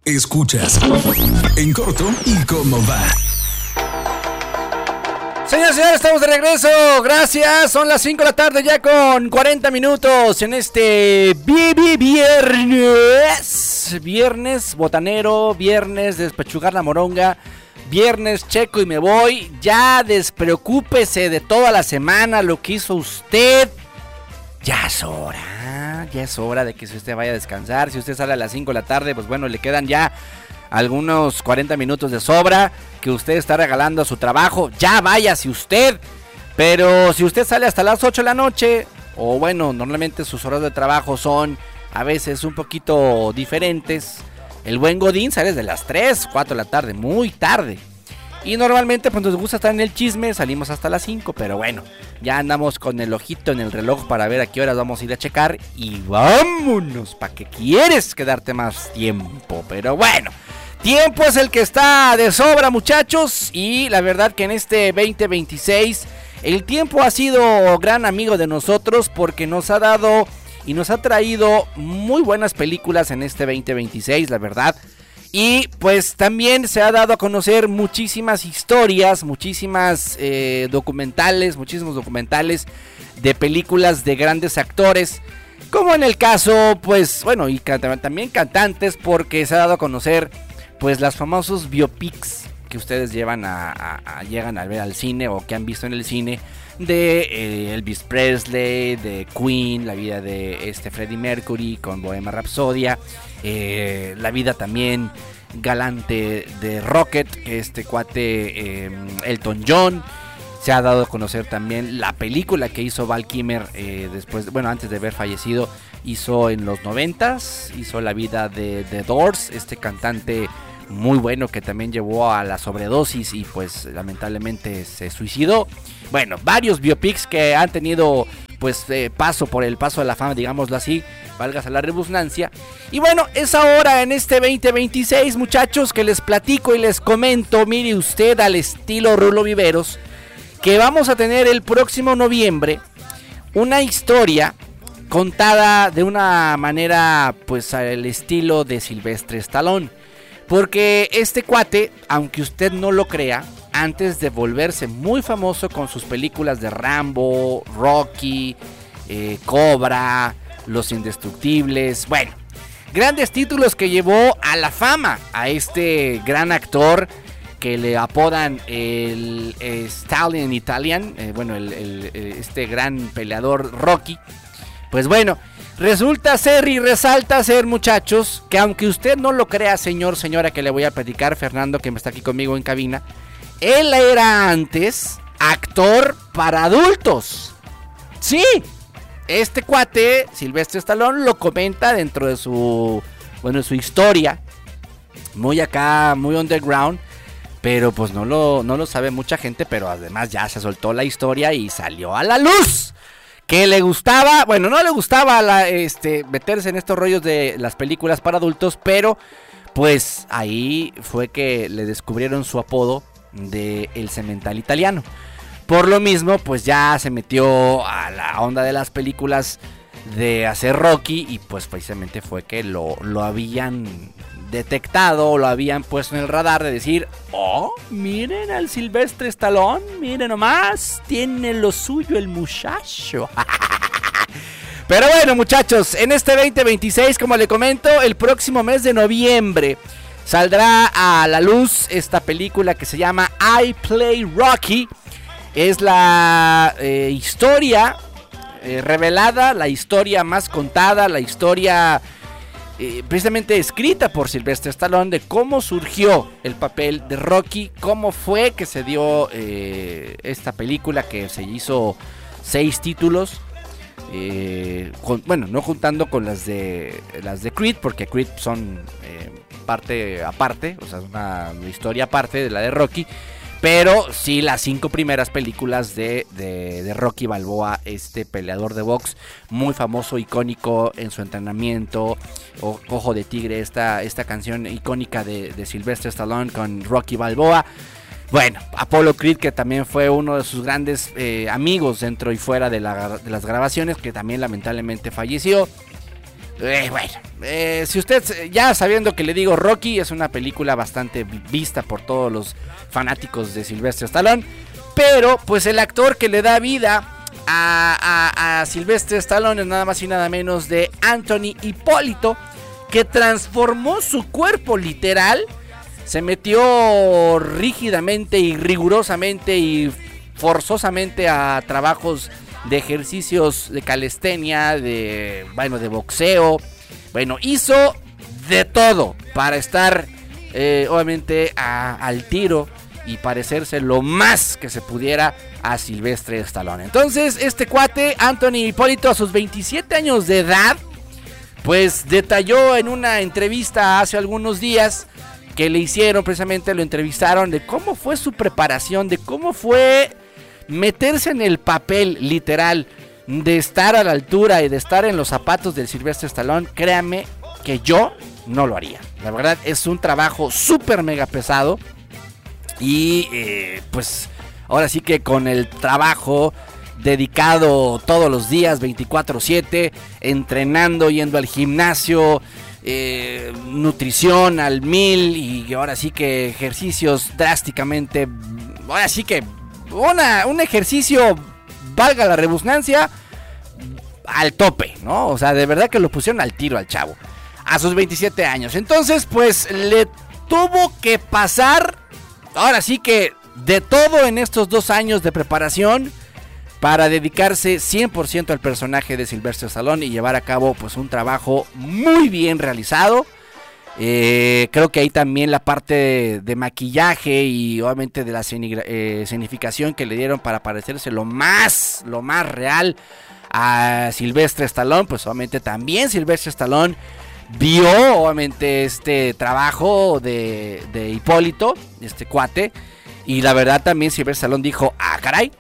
Escuchas En Corto y Cómo Va. Señores, señores, estamos de regreso. Gracias. Son las 5 de la tarde ya con 40 minutos en este viernes. Viernes botanero, viernes despechugar la moronga, viernes checo y me voy. Ya despreocúpese de toda la semana lo que hizo usted. Ya es hora de que si usted vaya a descansar. Si usted sale a las 5 de la tarde, pues bueno, le quedan ya algunos 40 minutos de sobra que usted está regalando a su trabajo. Ya váyase usted. Pero si usted sale hasta las 8 de la noche, o bueno, normalmente sus horas de trabajo son a veces un poquito diferentes. El buen Godín sale desde las 3, 4 de la tarde, muy tarde. Y normalmente pues nos gusta estar en el chisme, salimos hasta las 5, pero bueno, ya andamos con el ojito en el reloj para ver a qué horas vamos a ir a checar. Y vámonos, ¿para qué quieres quedarte más tiempo? Pero bueno, tiempo es el que está de sobra, muchachos. Y la verdad que en este 2026 el tiempo ha sido gran amigo de nosotros, porque nos ha dado y nos ha traído muy buenas películas en este 2026, la verdad. Y pues también se ha dado a conocer muchísimas historias, muchísimos documentales de películas de grandes actores, como en el caso, pues bueno, y también cantantes, porque se ha dado a conocer pues las famosos biopics que ustedes llegan a ver al cine o que han visto en el cine, de Elvis Presley, de Queen, la vida de Freddie Mercury con Bohemian Rhapsody, la vida también galante de Rocket, que cuate Elton John. Se ha dado a conocer también la película que hizo Val Kilmer antes de haber fallecido. Hizo en los 90s, hizo la vida de The Doors, cantante muy bueno que también llevó a la sobredosis y pues lamentablemente se suicidó. Bueno, varios biopics que han tenido pues paso por el paso de la fama, digámoslo así, válgase la redundancia. Y bueno, es ahora en este 2026, muchachos, que les platico y les comento, mire usted, al estilo Rulo Viveros, que vamos a tener el próximo noviembre una historia contada de una manera pues al estilo de Sylvester Stallone. Porque este cuate, aunque usted no lo crea, antes de volverse muy famoso con sus películas de Rambo, Rocky, Cobra, Los Indestructibles, bueno, grandes títulos que llevó a la fama a este gran actor que le apodan el Stallion Italian, este gran peleador Rocky. Pues bueno, resulta ser y resalta ser, muchachos, que aunque usted no lo crea, señora, que le voy a platicar, Fernando, que me está aquí conmigo en cabina, él era antes actor para adultos. Sí, este cuate, Sylvester Stallone, lo comenta dentro de su historia, muy underground, pero pues no lo sabe mucha gente, pero además ya se soltó la historia y salió a la luz. Que le gustaba, bueno, no le gustaba meterse en estos rollos de las películas para adultos, pero pues ahí fue que le descubrieron su apodo de El Cemental Italiano. Por lo mismo, pues ya se metió a la onda de las películas de hacer Rocky y pues precisamente fue que lo habían detectado, lo habían puesto en el radar de decir, oh, miren al Sylvester Stallone, miren nomás, tiene lo suyo el muchacho. Pero bueno, muchachos, en este 2026, como le comento, el próximo mes de noviembre saldrá a la luz esta película que se llama I Play Rocky. Es la historia revelada, la historia más contada, la historia precisamente escrita por Sylvester Stallone, de cómo surgió el papel de Rocky, cómo fue que se dio esta película, que se hizo 6 títulos, no juntando con las de Creed, porque Creed son parte aparte, o sea, una historia aparte de la de Rocky. Pero sí, las 5 primeras películas de Rocky Balboa, este peleador de box muy famoso, icónico en su entrenamiento, Ojo de Tigre, esta canción icónica de Sylvester Stallone con Rocky Balboa. Bueno, Apollo Creed, que también fue uno de sus grandes amigos dentro y fuera de las grabaciones, que también lamentablemente falleció. Si usted ya sabiendo que le digo Rocky, es una película bastante vista por todos los fanáticos de Sylvester Stallone, pero pues el actor que le da vida a Sylvester Stallone es nada más y nada menos de Anthony Hipólito, que transformó su cuerpo literal, se metió rígidamente y rigurosamente y forzosamente a trabajos de ejercicios de calistenia, de boxeo. Bueno, hizo de todo para estar obviamente al tiro y parecerse lo más que se pudiera a Sylvester Stallone. Entonces este cuate, Anthony Hipólito, a sus 27 años de edad, pues detalló en una entrevista hace algunos días que le hicieron, precisamente lo entrevistaron, de cómo fue su preparación, de cómo fue meterse en el papel literal de estar a la altura y de estar en los zapatos del Sylvester Stallone. Créame que yo no lo haría. La verdad es un trabajo súper mega pesado. Y pues ahora sí que con el trabajo dedicado todos los días, 24/7, entrenando, yendo al gimnasio, nutrición al 1000 y ahora sí que ejercicios drásticamente, ahora sí que un ejercicio, valga la redundancia, al tope, ¿no? O sea, de verdad que lo pusieron al tiro al chavo, a sus 27 años. Entonces, pues le tuvo que pasar, ahora sí que de todo en estos 2 años de preparación para dedicarse 100% al personaje de Sylvester Stallone y llevar a cabo pues un trabajo muy bien realizado. Creo que ahí también la parte de maquillaje y obviamente de la escenificación que le dieron para parecerse lo más real a Sylvester Stallone, pues obviamente también Sylvester Stallone vio obviamente este trabajo de Hipólito, este cuate, y la verdad también Sylvester Stallone dijo, ah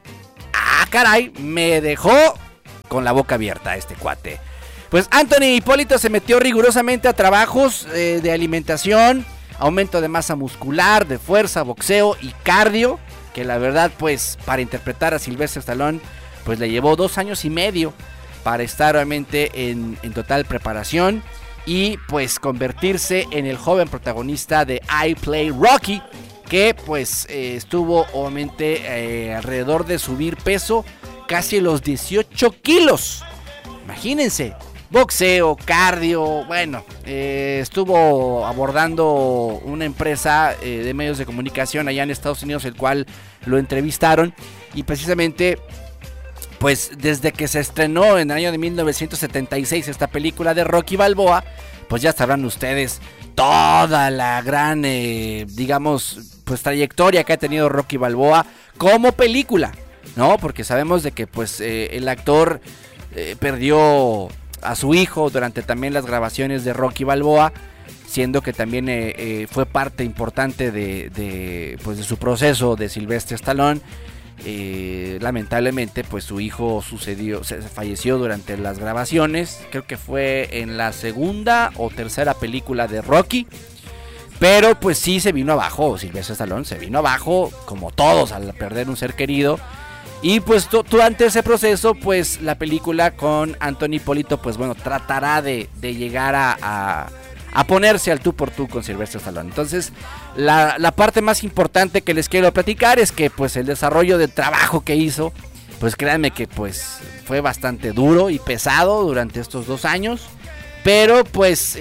caray, me dejó con la boca abierta este cuate. Pues Anthony Hipólito se metió rigurosamente a trabajos de alimentación, aumento de masa muscular, de fuerza, boxeo y cardio, que la verdad pues para interpretar a Sylvester Stallone pues le llevó 2 años y medio para estar obviamente en total preparación y pues convertirse en el joven protagonista de I Play Rocky, que pues estuvo obviamente alrededor de subir peso casi los 18 kilos. Imagínense, boxeo, cardio, bueno, estuvo abordando una empresa de medios de comunicación allá en Estados Unidos, el cual lo entrevistaron y precisamente pues desde que se estrenó en el año de 1976 esta película de Rocky Balboa, pues ya sabrán ustedes toda la gran, digamos, pues trayectoria que ha tenido Rocky Balboa como película, ¿no? Porque sabemos de que pues el actor perdió a su hijo durante también las grabaciones de Rocky Balboa, siendo que también fue parte importante de su proceso de Sylvester Stallone. Lamentablemente pues su hijo falleció durante las grabaciones, creo que fue en la segunda o tercera película de Rocky, pero pues sí se vino abajo, Sylvester Stallone se vino abajo como todos al perder un ser querido. Y pues durante ese proceso pues la película con Anthony Hipólito pues bueno tratará de llegar a ponerse al tú por tú con Sylvester Stallone. Entonces la parte más importante que les quiero platicar es que pues el desarrollo del trabajo que hizo, pues créanme que pues fue bastante duro y pesado durante estos 2 años, pero pues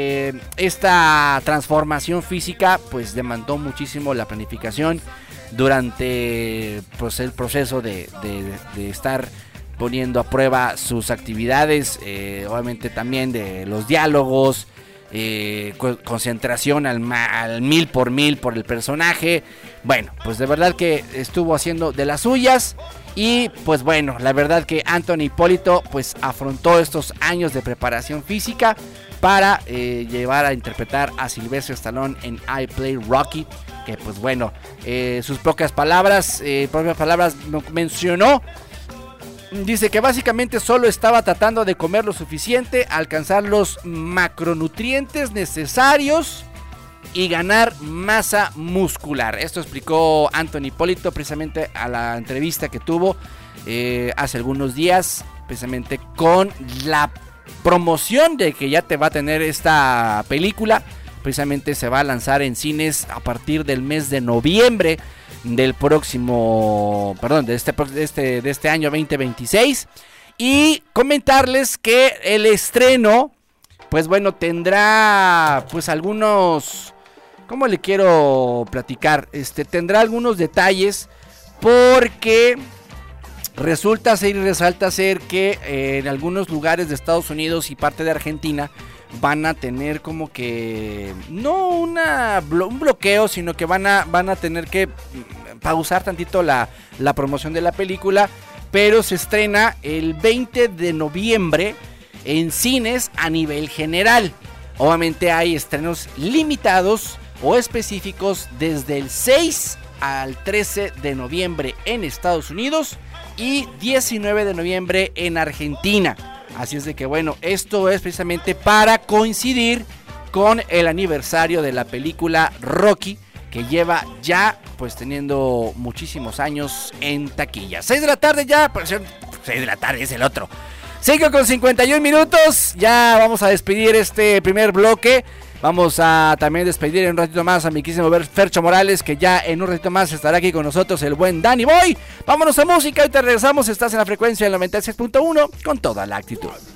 esta transformación física pues demandó muchísimo la planificación durante pues el proceso de estar poniendo a prueba sus actividades, obviamente también de los diálogos, concentración al 1000 por el personaje. Bueno, pues de verdad que estuvo haciendo de las suyas. Y pues bueno, la verdad que Anthony Hipólito pues afrontó estos años de preparación física para llevar a interpretar a Sylvester Stallone en I Play Rocky, que pues bueno, sus propias palabras mencionó. Dice que básicamente solo estaba tratando de comer lo suficiente, alcanzar los macronutrientes necesarios y ganar masa muscular. Esto explicó Anthony Hipólito precisamente a la entrevista que tuvo hace algunos días, precisamente con la promoción de que ya te va a tener esta película. Precisamente se va a lanzar en cines a partir del mes de noviembre del próximo, perdón, de este año 2026. Y comentarles que el estreno, pues bueno, tendrá pues algunos, ¿cómo le quiero platicar? Tendrá algunos detalles porque resulta ser y resalta ser que en algunos lugares de Estados Unidos y parte de Argentina van a tener como que no un bloqueo, sino que van a tener que pausar tantito la promoción de la película, pero se estrena el 20 de noviembre en cines a nivel general. Obviamente hay estrenos limitados o específicos desde el 6 al 13 de noviembre en Estados Unidos y 19 de noviembre en Argentina. Así es de que bueno, esto es precisamente para coincidir con el aniversario de la película Rocky, que lleva ya pues teniendo muchísimos años en taquilla. 6 de la tarde ya, 6 de la tarde es el otro. 5:51, ya vamos a despedir este primer bloque. Vamos a también despedir en un ratito más a mi quísimo Fercho Morales, que ya en un ratito más estará aquí con nosotros el buen Danny Boy. Vámonos a música y te regresamos. Estás en la frecuencia del 96.1 con toda la actitud.